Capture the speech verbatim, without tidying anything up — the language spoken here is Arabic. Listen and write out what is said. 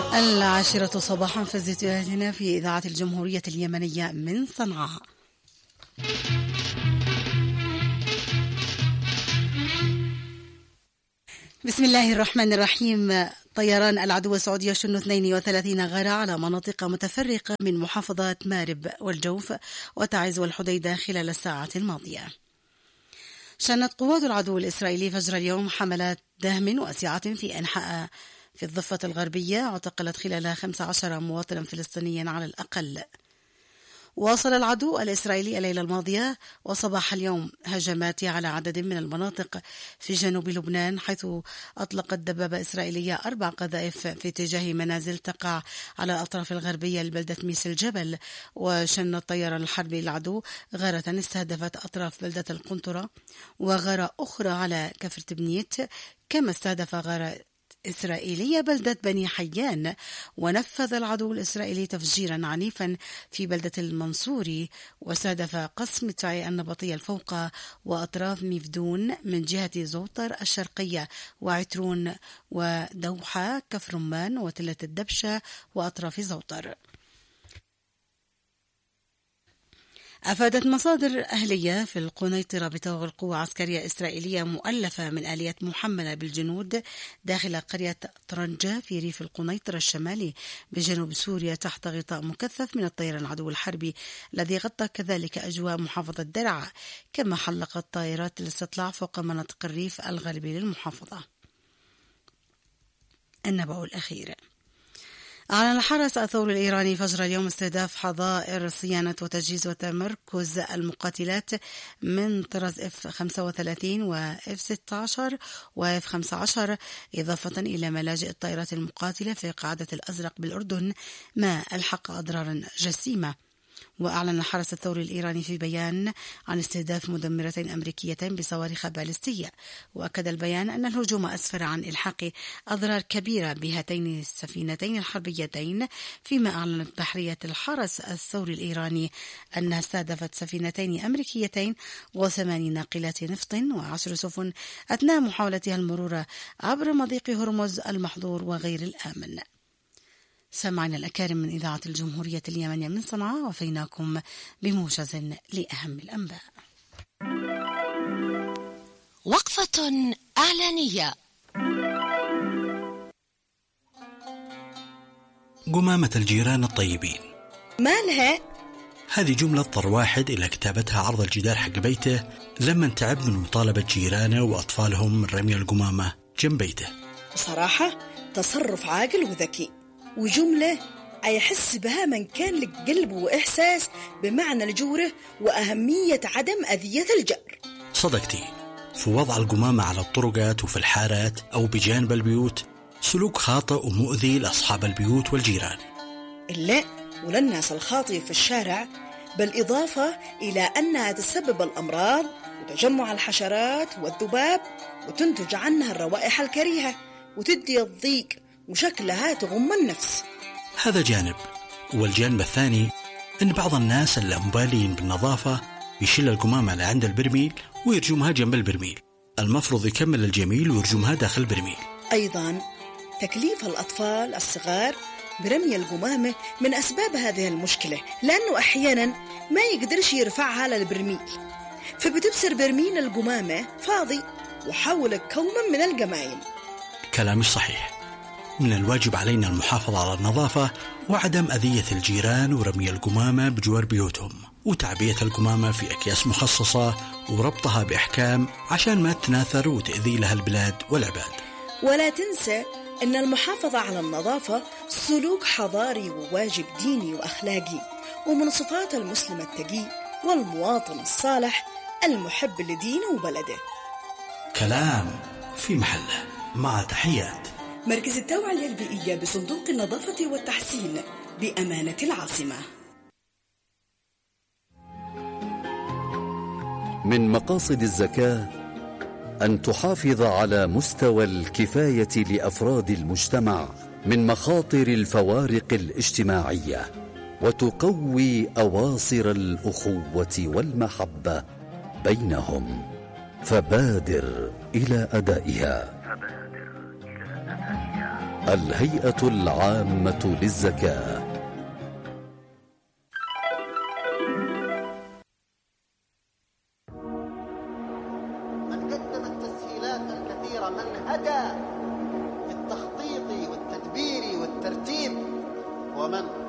العاشرة صباحا في استديوهاتنا في إذاعة الجمهورية اليمنية من صنعاء. بسم الله الرحمن الرحيم. طيران العدو السعودي يشن اثنين وثلاثين غارة على مناطق متفرقة من محافظات مارب والجوف وتعز والحديدة خلال الساعات الماضية. شنت قوات العدو الإسرائيلي فجر اليوم حملات دهم واسعة في أنحاء في الضفة الغربية، اعتقلت خلالها خمسة عشر مواطنا فلسطينيا على الأقل. واصل العدو الإسرائيلي الليلة الماضية وصباح اليوم هجمات على عدد من المناطق في جنوب لبنان، حيث أطلقت دبابة إسرائيلية أربع قذائف في اتجاه منازل تقع على الأطراف الغربية لبلدة ميس الجبل. وشن الطيران الحربي العدو غارة استهدفت أطراف بلدة القنطرة وغارة أخرى على كفر تبنيت، كما استهدف غارة إسرائيلية بلدة بني حيان. ونفذ العدو الإسرائيلي تفجيرا عنيفا في بلدة المنصوري واستهدف قسم تعي النبطية الفوقة وأطراف ميفدون من جهة زوطر الشرقية وعترون ودوحة كفرمان وتلة الدبشة وأطراف زوطر. أفادت مصادر أهلية في القنيطرة بتوغل قوة عسكرية إسرائيلية مؤلفة من آليات محملة بالجنود داخل قرية طرنجة في ريف القنيطرة الشمالي بجنوب سوريا تحت غطاء مكثف من الطيران العدو الحربي الذي غطى كذلك أجواء محافظة درعا، كما حلقت طائرات الاستطلاع فوق مناطق الريف الغربي للمحافظة. النبأ الأخير. أعلن الحرس الثوري الإيراني فجر اليوم استهداف حظائر صيانة وتجهيز وتمركز المقاتلات من طراز إف خمسة وثلاثين وإف ستة عشر وإف خمسة عشر، إضافة إلى ملاجئ الطائرات المقاتلة في قاعدة الأزرق بالأردن، ما ألحق أضرارا جسيمة. وأعلن الحرس الثوري الإيراني في بيان عن استهداف مدمرتين أمريكيتين بصواريخ باليستية. وأكد البيان أن الهجوم أسفر عن إلحاق أضرار كبيرة بهاتين السفينتين الحربيتين، فيما أعلنت بحرية الحرس الثوري الإيراني أنها استهدفت سفينتين أمريكيتين وثماني ناقلات نفط وعشر سفن أثناء محاولتها المرور عبر مضيق هرمز المحظور وغير الآمن. سمعنا الأكارم من إذاعة الجمهورية اليمنية من صنعاء، وفيناكم بموجز لأهم الأنباء. وقفة إعلانية. قمامة الجيران الطيبين مالها؟ هذه جملة اضطر واحد إلى كتابتها عرض الجدار حق بيته لما تعب من مطالبة جيرانه وأطفالهم من رمي القمامة جنب بيته. صراحة تصرف عاقل وذكي، وجملة أيحس بها من كان لك قلب وإحساس بمعنى الجورة وأهمية عدم أذية الجار. صدقتي، في وضع القمامة على الطرقات وفي الحارات أو بجانب البيوت سلوك خاطئ ومؤذي لأصحاب البيوت والجيران. لا، وللناس الخاطئة في الشارع، بالإضافة إلى أنها تسبب الأمراض وتجمع الحشرات والذباب وتنتج عنها الروائح الكريهة وتدي الضيق وشكلها تغم النفس. هذا جانب. والجانب الثاني أن بعض الناس اللامبالين بالنظافة يشيل القمامة لعند البرميل ويرجمها جنب البرميل، المفروض يكمل الجميل ويرجمها داخل البرميل. أيضا تكليف الأطفال الصغار برمي القمامة من أسباب هذه المشكلة، لأنه أحيانا ما يقدرش يرفعها للبرميل، فبتبصر برميل القمامة فاضي وحول كوما من القمايم. كلام صحيح. من الواجب علينا المحافظة على النظافة وعدم أذية الجيران ورمي القمامة بجوار بيوتهم، وتعبية القمامة في أكياس مخصصة وربطها بإحكام عشان ما تناثر وتأذي لها البلاد والعباد. ولا تنسى أن المحافظة على النظافة سلوك حضاري وواجب ديني وأخلاقي، ومن صفات المسلم التقي والمواطن الصالح المحب لدينه وبلده. كلام في محله. مع تحيات مركز التوعية البيئية بصندوق النظافة والتحسين بأمانة العاصمة. من مقاصد الزكاة أن تحافظ على مستوى الكفاية لأفراد المجتمع من مخاطر الفوارق الاجتماعية، وتقوي أواصر الأخوة والمحبة بينهم، فبادر إلى أدائها. الهيئة العامة للزكاة. من قدم التسهيلات الكثيرة، من هدى في التخطيط والتدبير والترتيب، ومن